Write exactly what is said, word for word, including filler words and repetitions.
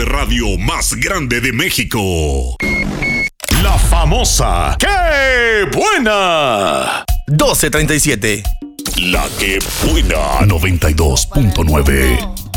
de radio más grande de México. La famosa ¡Qué buena! doce treinta y siete. La que buena noventa y dos punto nueve.